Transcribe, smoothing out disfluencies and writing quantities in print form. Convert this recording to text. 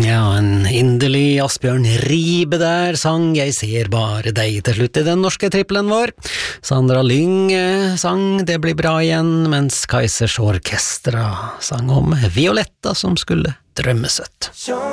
Ja, en inderlig Asbjørn Ribe der sang «Jeg ser bare deg» til slutt i den norske trippelen vår. Sandra Lyng sang «Det blir bra igjen», mens Kaizers Orkestra sang om Violetta som skulle drømme søtt.